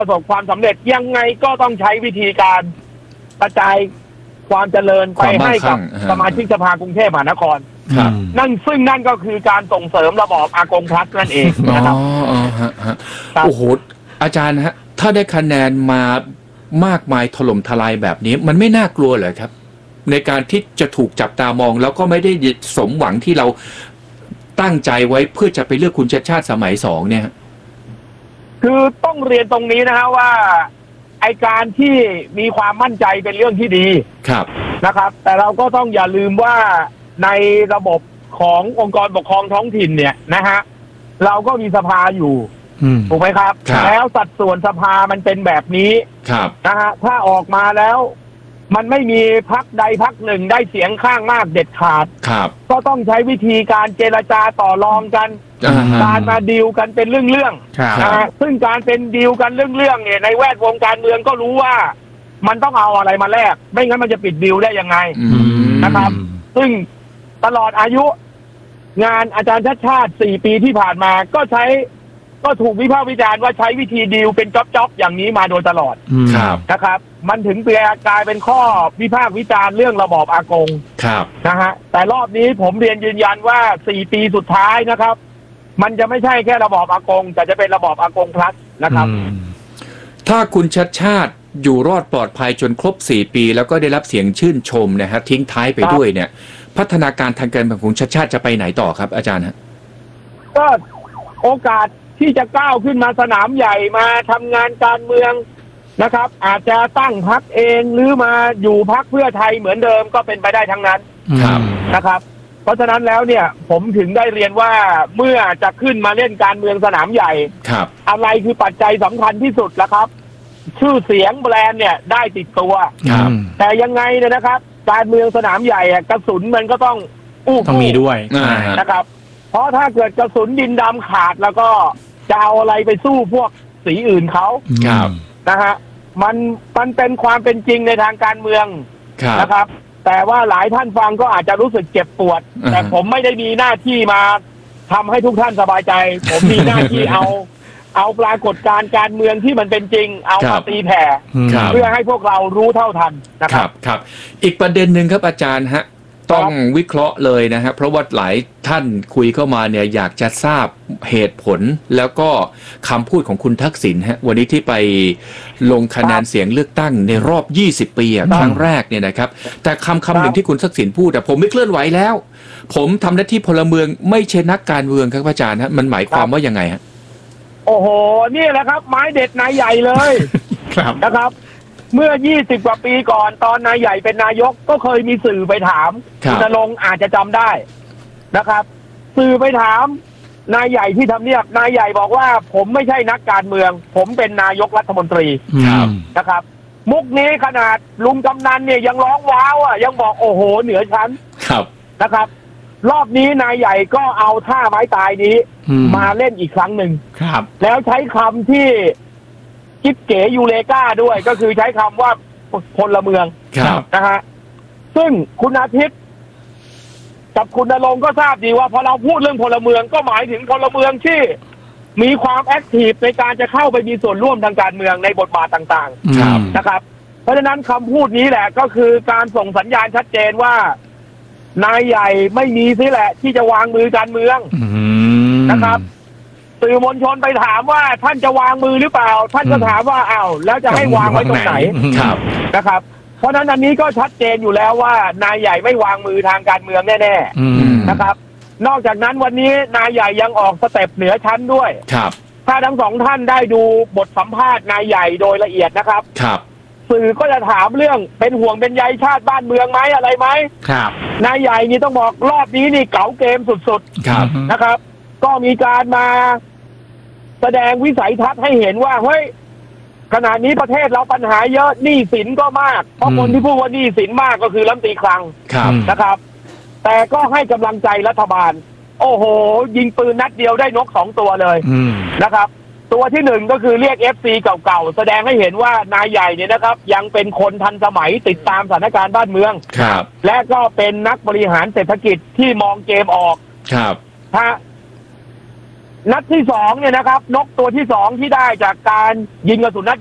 ประสบความสำเร็จยังไงก็ต้องใช้วิธีการกระจายความเจริญไปให้กับสมาชิกสภากรุงเทพมหานครนั่นก็คือการส่งเสริมระบอบอากงพลัสนั่นเองนะครับโอ้โหอาจารย์ฮะถ้าได้คะแนนมามากมายถล่มทลายแบบนี้มันไม่น่ากลัวเหรอครับในการที่จะถูกจับตามองแล้วก็ไม่ได้สมหวังที่เราตั้งใจไว้เพื่อจะไปเลือกคุณชัชชาติสมัย2เนี่ยคือต้องเรียนตรงนี้นะฮะว่าไอการที่มีความมั่นใจเป็นเรื่องที่ดีครับนะครับแต่เราก็ต้องอย่าลืมว่าในระบบขององค์กรปกครองท้องถิ่นเนี่ยนะฮะเราก็มีสภาอยู่ถูกไหมครับแล้วสัดส่วนสภามันเป็นแบบนี้นะฮะถ้าออกมาแล้วมันไม่มีพรรคใดพรรคหนึ่งได้เสียงข้างมากเด็ดขาดก็ต้องใช้วิธีการเจรจาต่อรองกันการมาดีลกันเป็นเรื่องๆนะฮะซึ่งการเป็นดีลกันเรื่องๆเนี่ยในแวดวงการเมืองก็รู้ว่ามันต้องเอาอะไรมาแลกไม่งั้นมันจะปิดดีลได้ยังไงนะครับซึ่งตลอดอายุงานอาจารย์ชัชชาติ4 ปีที่ผ่านมาก็ถูกวิพากษ์วิจารณ์ว่าใช้วิธีดีลเป็นจ๊อบๆอย่างนี้มาโดยตลอดนะครับมันถึงกลายเป็นข้อวิพากษ์วิจารณ์เรื่องระบอบอากงนะฮะแต่รอบนี้ผมเรียนยืนยันว่า4 ปีสุดท้ายนะครับมันจะไม่ใช่แค่ระบอบอากงแต่จะเป็นระบอบอากงพลัสนะครับถ้าคุณชัชชาติอยู่รอดปลอดภัยจนครบ4 ปีแล้วก็ได้รับเสียงชื่นชมนะฮะทิ้งท้ายไปด้วยเนี่ยพัฒนาการทางการเมืองของชัชชาติจะไปไหนต่อครับอาจารย์ฮะก็โอกาสที่จะก้าวขึ้นมาสนามใหญ่มาทำงานการเมืองนะครับอาจจะตั้งพรรคเองหรือมาอยู่พรรคเพื่อไทยเหมือนเดิมก็เป็นไปได้ทั้งนั้นนะครับเพราะฉะนั้นแล้วเนี่ยผมถึงได้เรียนว่าเมื่อจะขึ้นมาเล่นการเมืองสนามใหญ่อะไรคือปัจจัยสำคัญที่สุดล่ะครับชื่อเสียงแบรนด์เนี่ยได้ติดตัวแต่ยังไงเนี่ยนะครับการเมืองสนามใหญ่กระสุนมันก็ต้องมีด้วยนะครับเพราะถ้าเกิดกระสุนดินดำขาดแล้วก็จะเอาอะไรไปสู้พวกสีอื่นเขานะฮะมันเป็นความเป็นจริงในทางการเมืองนะครับแต่ว่าหลายท่านฟังก็อาจจะรู้สึกเจ็บปวดแต่ผมไม่ได้มีหน้าที่มาทำให้ทุกท่านสบายใจผมมีหน้าที่เอาปรากฏการณ์การเมืองที่มันเป็นจริงเอามาตีแผ่เพื่อให้พวกเรารู้เท่าทันนะครับครับอีกประเด็นหนึ่งครับอาจารย์ฮะต้องวิเคราะห์เลยนะฮะเพราะว่าหลายท่านคุยเข้ามาเนี่ยอยากจะทราบเหตุผลแล้วก็คำพูดของคุณทักษิณฮะวันนี้ที่ไปลงคะแนนเสียงเลือกตั้งในรอบ20 ปีครั้งแรกเนี่ยนะครับแต่คำหนึ่งที่คุณทักษิณพูดแต่ผมไม่เคลื่อนไหวแล้วผมทำหน้าที่พลเมืองไม่ใช่นักการเมืองครับอาจารย์ฮะมันหมายความว่ายังไงฮะโอ้โหนี่แหละครับไม้เด็ดนายใหญ่เลยนะครับเมื่อ20 กว่าปีก่อนตอนนายใหญ่เป็นนายกก็เคยมีสื่อไปถามคุณณรงค์อาจจะจำได้นะครับสื่อไปถามนายใหญ่ที่ทำเนียบนายใหญ่บอกว่าผมไม่ใช่นักการเมืองผมเป็นนายกรัฐมนตรีนะครับมุกนี้ขนาดลุงกำนันเนี่ยยังร้องว้าวยังบอกโอ้โหเหนือชั้นนะครับรอบนี้นายใหญ่ก็เอาท่าไม้ตายนี้มาเล่นอีกครั้งหนึ่งแล้วใช้คำที่กิ๊บเก๋ยูเลกาด้วยก็คือใช้คำว่าพลเมืองนะฮะซึ่งคุณอาทิตย์กับคุณณรงค์ก็ทราบดีว่าพอเราพูดเรื่องพลเมืองก็หมายถึงพลเมืองที่มีความแอคทีฟในการจะเข้าไปมีส่วนร่วมทางการเมืองในบทบาทต่างๆนะครับเพราะฉะนั้นคำพูดนี้แหละก็คือการส่งสัญญาณชัดเจนว่านายใหญ่ไม่มีสิแหละที่จะวางมือการเมืองนะครับสื่อมวลชนไปถามว่าท่านจะวางมือหรือเปล่าท่านก็ถามว่าอ้าวแล้วจะให้วางไว้ตรงไหนนะครับเพราะฉะนั้นอันนี้ก็ชัดเจนอยู่แล้วว่านายใหญ่ไม่วางมือทางการเมืองแน่ๆนะครับนอกจากนั้นวันนี้นายใหญ่ยังออกสเต็ปเหนือชั้นด้วยถ้าทั้งสองท่านได้ดูบทสัมภาษณ์นายใหญ่โดยละเอียดนะครับสื่อก็จะถามเรื่องเป็นห่วงเป็นใยชาติบ้านเมืองไหมอะไรไหมนายใหญ่นี่ต้องบอกรอบนี้นี่เก๋าเกมสุดๆนะครับก็มีการมาแสดงวิสัยทัศน์ให้เห็นว่าเฮ้ยขณะนี้ประเทศเราปัญหาเยอะหนี้สินก็มากเพราะคนที่พูดว่าหนี้สินมากก็คือรัฐมนตรีคลังนะครับแต่ก็ให้กำลังใจรัฐบาลโอ้โหยิงปืนนัดเดียวได้นก2 ตัวเลยนะครับตัวที่1ก็คือเรียก FC เก่าๆแสดงให้เห็นว่านายใหญ่เนี่ยนะครับยังเป็นคนทันสมัยติดตามสถานการณ์บ้านเมืองและก็เป็นนักบริหารเศรษฐกิจที่มองเกมออกถ้านัดที่2เนี่ยนะครับนกตัวที่2ที่ได้จากการยิงกระสุนนัด